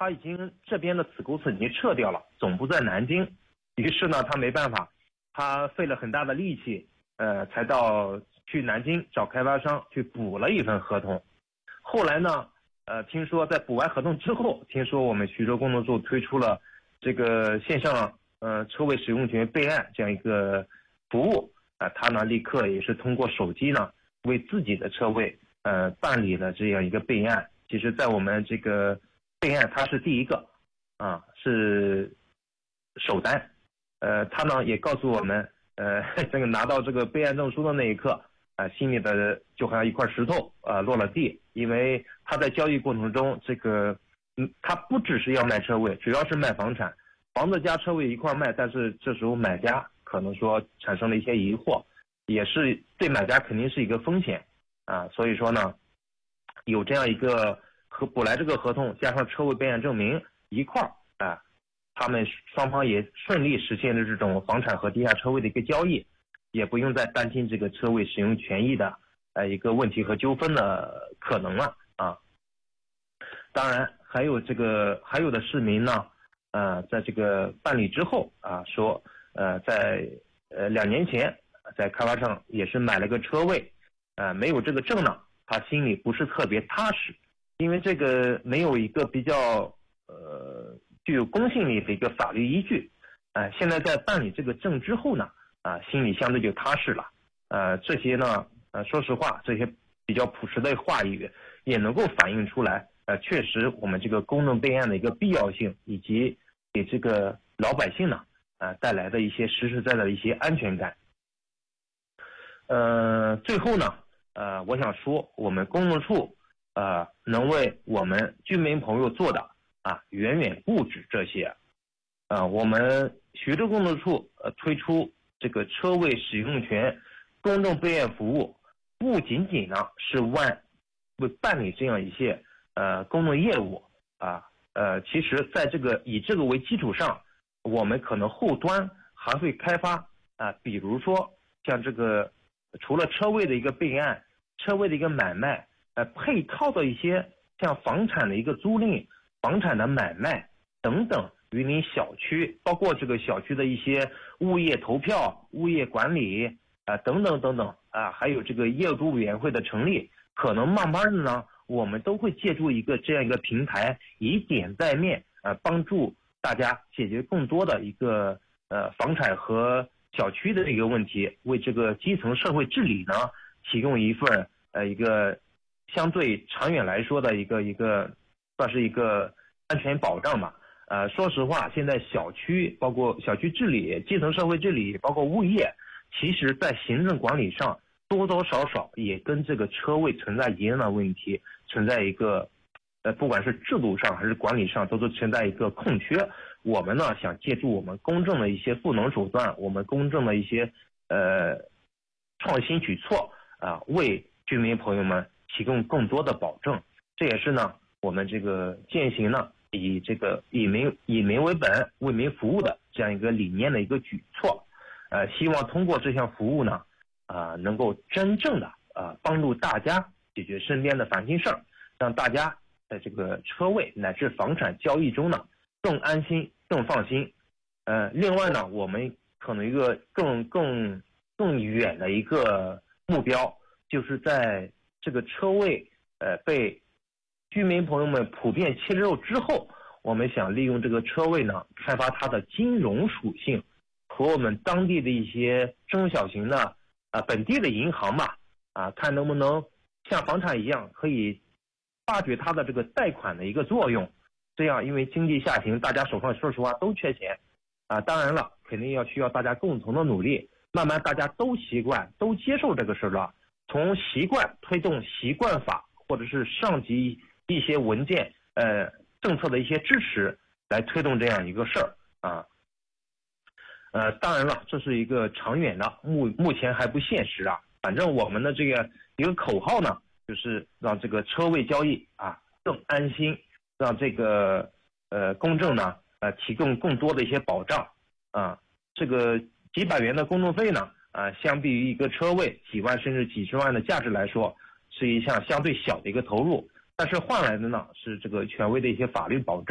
他已经这边的子公司已经撤掉了，总部在南京，于是呢他没办法，他费了很大的力气，才去南京找开发商去补了一份合同。后来呢，听说在补完合同之后，听说我们徐州公证处推出了这个线上车位使用权备案这样一个服务他呢立刻也是通过手机呢为自己的车位办理了这样一个备案。其实在我们这个备案它是第一个是首单，他呢也告诉我们这个拿到这个备案证书的那一刻心里的就好像一块石头落了地，因为他在交易过程中这个他不只是要卖车位，主要是卖房产，房子加车位一块卖，但是这时候买家可能说产生了一些疑惑，也是对买家肯定是一个风险所以说呢有这样一个补来这个合同加上车位备案证明一块他们双方也顺利实现了这种房产和地下车位的一个交易，也不用再担心这个车位使用权益的一个问题和纠纷的可能了当然还有的市民呢在这个办理之后说在2年前在开发商也是买了个车位没有这个证呢，他心里不是特别踏实，因为这个没有一个比较具有公信力的一个法律依据现在在办理这个证之后呢心里相对就踏实了这些呢说实话这些比较朴实的话语也能够反映出来确实我们这个公证备案的一个必要性，以及给这个老百姓呢带来的一些实实在在的一些安全感最后呢我想说我们公证处能为我们居民朋友做的远远不止这些我们徐州公证处推出这个车位使用权公证备案服务，不仅仅呢是为办理这样一些公证业务其实在以这个为基础上，我们可能后端还会开发比如说像这个除了车位的一个备案、车位的一个买卖配套的一些像房产的一个租赁、房产的买卖等等，与你小区包括这个小区的一些物业投票、物业管理等等等等还有这个业主委员会的成立，可能慢慢的呢我们都会借助这样一个平台，以点带面帮助大家解决更多的一个房产和小区的一个问题，为这个基层社会治理呢提供一份一个相对长远来说的一个算是一个安全保障吧说实话现在小区包括小区治理、基层社会治理包括物业，其实在行政管理上多多少少也跟这个车位存在一样的问题，存在一个不管是制度上还是管理上都是存在一个空缺。我们呢想借助我们公证的一些赋能手段，我们公证的一些创新举措为居民朋友们提供更多的保证。这也是呢我们这个践行呢以民为本、为民服务的这样一个理念的一个举措希望通过这项服务呢能够真正的帮助大家解决身边的烦心事儿，让大家在这个车位乃至房产交易中呢更安心、更放心。另外呢，我们可能一个更远的一个目标，就是在这个车位被居民朋友们普遍接受之后，我们想利用这个车位呢，开发它的金融属性，和我们当地的一些中小型的本地的银行吧看能不能像房产一样可以发掘它的这个贷款的一个作用。这样因为经济下行，大家手上说实话都缺钱当然了肯定需要大家共同的努力，慢慢大家都习惯都接受这个事了，从习惯推动习惯法，或者是上级一些文件政策的一些支持来推动这样一个事儿当然了这是一个长远的，目前还不现实反正我们的这个一个口号呢，就是让这个车位交易更安心，让这个公证呢提供更多的一些保障这个几百元的公证费呢相比于一个车位几万甚至几十万的价值来说，是一项相对小的一个投入，但是换来的呢是这个权威的一些法律保障。